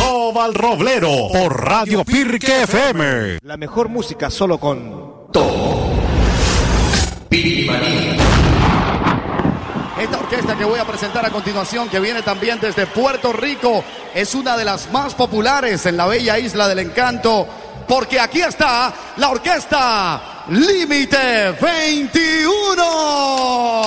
Cristóbal Roblero por Radio Pirque FM. La mejor música solo con todo. Esta orquesta que voy a presentar a continuación, que viene también desde Puerto Rico, es una de las más populares en la bella isla del encanto, porque aquí está la orquesta Límite 21.